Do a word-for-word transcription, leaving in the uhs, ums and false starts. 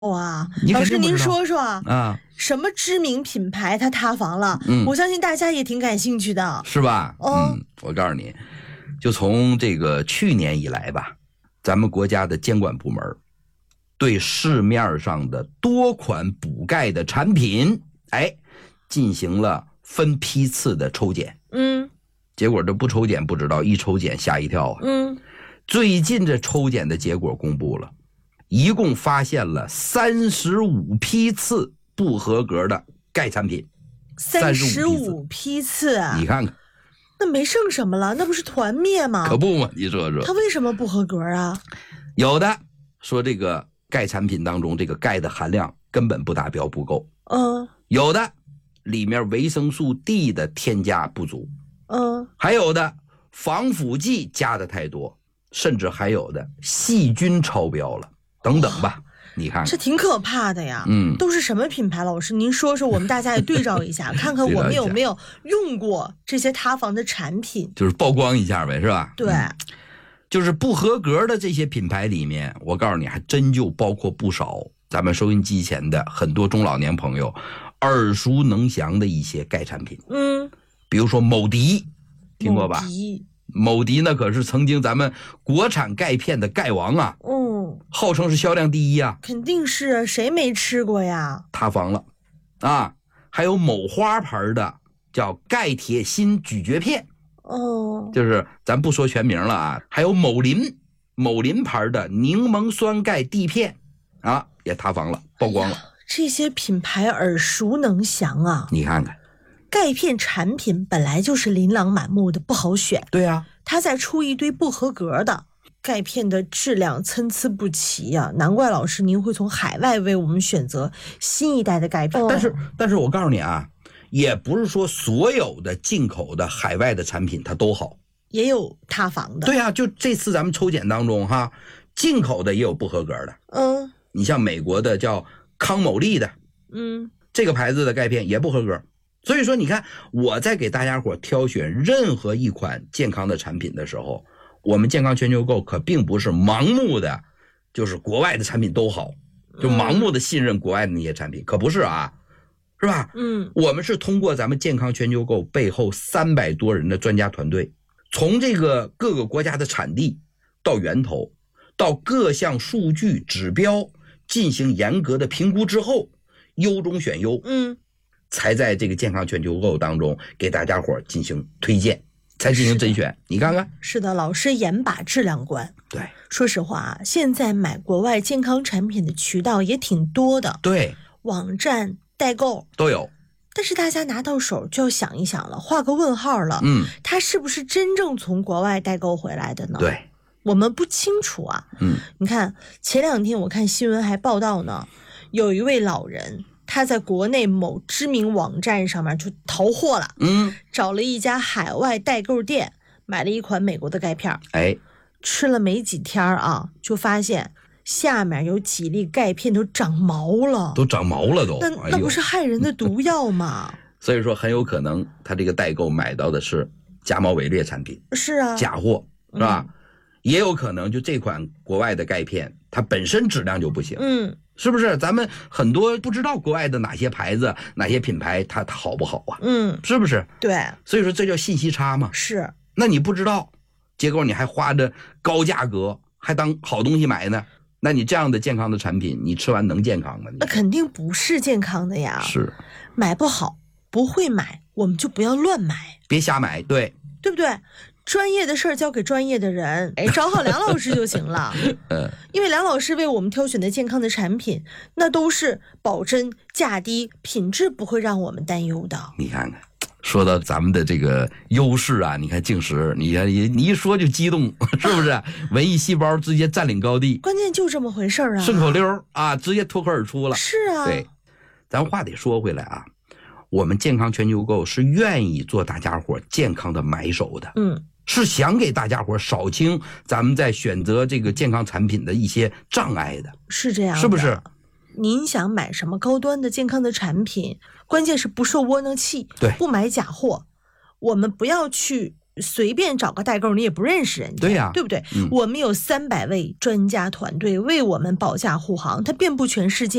哇， 你老师您肯定不知道说说啊， 什么知名品牌它塌房了？ 嗯我相信大家也挺感兴趣的。 是吧？ 哦嗯，我告诉你，就从这个去年以来吧，咱们国家的监管部门对市面上的多款补钙的产品，哎，进行了分批次的抽检。 嗯结果这不抽检不知道，一抽检吓一跳啊！ 嗯， 最近这抽检的结果公布了，一共发现了三十五批次不合格的钙产品。 三十五批次啊！ 你看看， 那没剩什么了，那不是团灭吗？ 可不嘛？你说说， 它为什么不合格啊？ 有的说这个钙产品当中这个钙的含量根本不达标不够， 嗯有的里面维生素 D 的添加不足， 嗯， 还有的防腐剂加的太多，甚至还有的细菌超标了，等等吧。你看这看， 挺可怕的呀。 嗯， 都是什么品牌？老师您说说，我们大家也对照一下，看看我们有没有用过这些塌房的产品。 就是曝光一下呗，是吧？ 对， 嗯就是不合格的这些品牌里面，我告诉你，还真就包括不少咱们收音机前的很多中老年朋友耳熟能详的一些钙产品， 嗯， 比如说某迪，听过吧？ 某迪， 某迪那可是曾经咱们国产钙片的钙王啊， 嗯， 号称是销量第一啊， 肯定是，谁没吃过呀？ 塌房了啊！还有某花牌的叫钙铁锌咀嚼片， 哦， 就是咱不说全名了啊，还有某林某林牌的柠檬酸钙地片啊，也塌房了，曝光了。 这些品牌耳熟能详啊。 你看看， 钙片产品本来就是琳琅满目的，不好选。 对呀、啊， 它再出一堆不合格的钙片的质量参差不齐呀、啊，难怪老师您会从海外为我们选择新一代的钙片。 但是，但是我告诉你啊，也不是说所有的进口的海外的产品它都好， 也有塌房的。 对啊，就这次咱们抽检当中哈，进口的也有不合格的。 嗯， 你像美国的叫康某利的， 嗯， 这个牌子的钙片也不合格。所以说，你看我在给大家伙挑选任何一款健康的产品的时候，我们健康全球购可并不是盲目的，就是国外的产品都好，就盲目的信任国外的那些产品，可不是啊，是吧？ 嗯， 我们是通过咱们健康全球购背后三百多人的专家团队，从这个各个国家的产地到源头，到各项数据指标进行严格的评估之后，优中选优， 嗯， 才在这个健康全球购当中给大家伙进行推荐，才进行甄选。你看看， 是的，老师严把质量关。 对， 说实话啊，现在买国外健康产品的渠道也挺多的， 对， 网站、代购都有。 但是大家拿到手就要想一想了，画个问号了。 嗯， 它是不是真正从国外代购回来的呢？ 对， 我们不清楚啊。 嗯， 你看前两天我看新闻还报道呢，有一位老人他在国内某知名网站上面就淘货了， 嗯， 找了一家海外代购店买了一款美国的钙片， 哎， 吃了没几天啊，就发现下面有几粒钙片都长毛了， 都长毛了都。 那那不是害人的毒药吗？ 所以说很有可能他这个代购买到的是假冒伪劣产品， 是啊， 假货，是吧？嗯，也有可能就这款国外的钙片它本身质量就不行。 嗯， 是不是？咱们很多不知道国外的哪些牌子、哪些品牌它它好不好啊？ 嗯， 是不是？ 对， 所以说这叫信息差嘛。 是。 那你不知道，结果你还花着高价格，还当好东西买呢？那你这样的健康的产品，你吃完能健康吗？ 那肯定不是健康的呀。 是， 买不好，不会买，我们就不要乱买， 别瞎买，对， 对不对？专业的事儿交给专业的人，哎，找好梁老师就行了。 嗯， 因为梁老师为我们挑选的健康的产品，那都是保真、价低、品质不会让我们担忧的。 你看看，说到咱们的这个优势啊，你看静时，你看你你一说就激动，是不是？文艺细胞直接占领高地， 关键就这么回事儿啊， 顺口溜啊，直接脱口而出了。 是啊， 对，咱话得说回来啊，我们健康全球购是愿意做大家伙健康的买手的， 嗯， 是想给大家伙少清咱们在选择这个健康产品的一些障碍的， 是这样的， 是不是？ 您想买什么高端的健康的产品，关键是不受窝囊气， 对， 不买假货。我们不要去随便找个代购你也不认识人家， 对呀、 对不对？ 嗯我们有三百位专家团队为我们保驾护航，它遍布全世界。